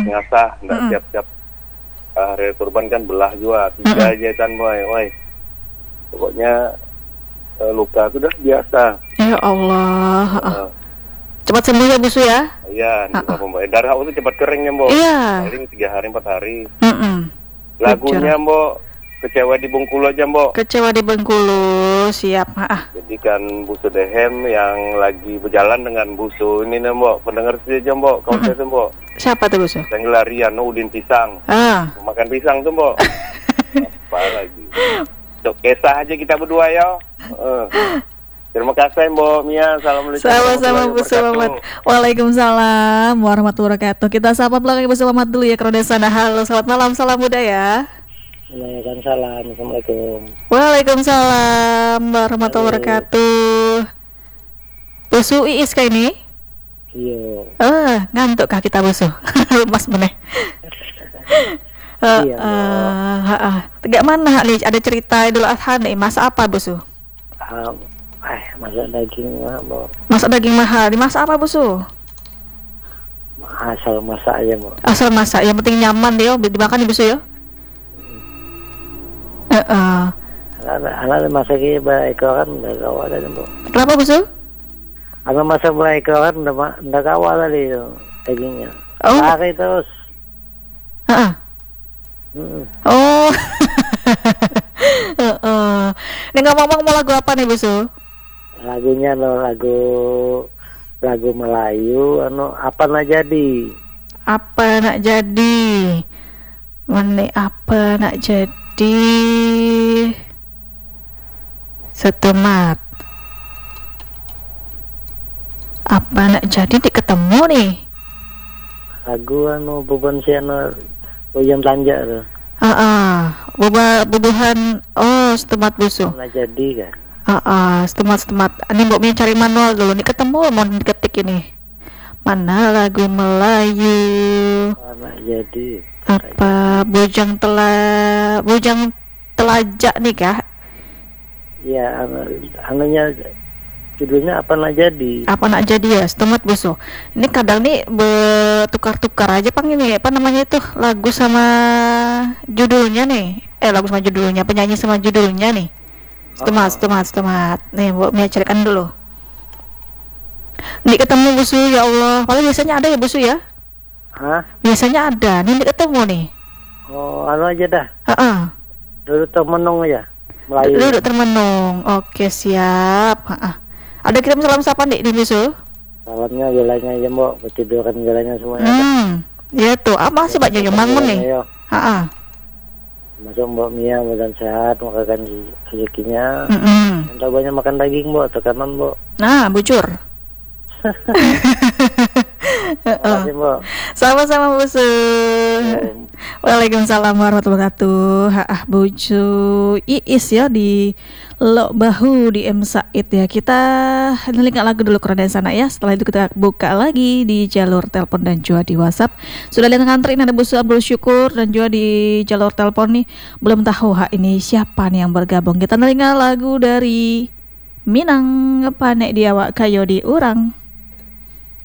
ngasah, nggak siap-siap hari kurban kan belah juga 3 jahitan boy, woi. Pokoknya luka itu udah biasa. Ya Allah. Cepat sembuh ya Busu ya. Iya, darah itu cepat kering ya Mbok. Iya. Paling 3 hari 4 hari. Lagunya Mbok, Kecewa di Bengkulu aja Mbok. Kecewa di Bengkulu, siap. Jadi kan Busu Dehem yang lagi berjalan dengan Busu ini nih Mbok, pendengar saja Mbok, kawan saya tuh Mbok. Siapa tuh Busu? Senglarian, Udin Pisang. Makan pisang tuh Mbok. Apa lagi? Dok kesah aja kita berdua ya. Terima kasih Mbok Mia. Assalamualaikum. Sama-sama Bu Selamat. Waalaikumsalam warahmatullahi wabarakatuh. Kita sapa belakang Bu Selamat dulu ya ke sana. Halo, selamat malam, salam muda ya. Waalaikumsalam. Assalamualaikum. Waalaikumsalam warahmatullahi wabarakatuh. Busu Iis kayak ini? Iya. Ngantuk kah kita Busu? Lemas meneh. Tegak mana nih? Ada cerita Idul Adha nih. Masak apa Busu? Masak daging mahal. Masak daging mahal. Dimasak apa Busu? Asal masak aja Mbak. Asal masak. Yang penting nyaman deh. Dimakan nih Busu ya. Anak masak ini berekoran udah kawal tadi Mbak. Kenapa Busu? Anak masak berekoran udah kawal tadi dagingnya. Oh. Lari terus. Oh. Ini ngomong-ngomong mau lagu apa nih Busu? Lagunya lagu Melayu apa nak jadi? Apa nak jadi? Mana apa nak jadi? Setemat. Apa nak jadi ketemu nih? Lagu beban si Boyan Tanja tuh. Bubuhan. Oh, setemat Busu. Nak jadi kan? Setemat. Ini Mbok Mia cari manual dulu. Nih ketemu mau diketik ini. Mana lagu Melayu? Nak jadi. Apa bujang telajak nih kah? Ya, anunya judulnya apa nak jadi? Apa nak jadi ya, setemat Busu. Ini kadang nih bertukar-tukar aja Pang ini. Apa namanya itu? Lagu sama judulnya nih. Lagu sama judulnya, penyanyi sama judulnya nih. Setemat. Nih, Mbok Mia carikan dulu. Nih ketemu Busu, ya Allah. Paling biasanya ada ya Busu ya? Biasanya ada. Nih ketemu nih. Oh, aja dah. Duduk termenung aja. Melayu. Duduk termenung. Oke, siap. Ada kirim salam siapa nih Busu? Salamnya bilangnya aja Mbok, ketiduran bilangnya semuanya. Ya tuh, apa sih Pak Jojo bangun nih? Masuk Mbok Mia badan sehat, makan rezekinya. Entah banyak makan daging Mbok, tekanan Mbok. Nah, bujur. Makasih Mbok. Sama-sama Busu. Waalaikumsalam warahmatullahi wabarakatuh. Bucu Iis ya di Lok Bahu di M Said ya. Kita ngelinkan lagu dulu ke sana ya. Setelah itu kita buka lagi di jalur telepon dan juga di WhatsApp. Sudah lihat nganterin ada Busu Abdul Syukur dan juga di jalur telepon nih belum tahu ini siapa nih yang bergabung. Kita ngelinkan lagu dari Minang panek diawak kayo di urang.